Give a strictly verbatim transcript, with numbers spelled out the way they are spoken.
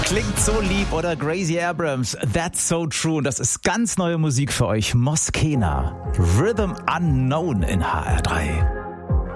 Klingt so lieb, oder? Gracie Abrams, That's So True. Und das ist ganz neue Musik für euch. Moskena, Rhythm Unknown in H R drei.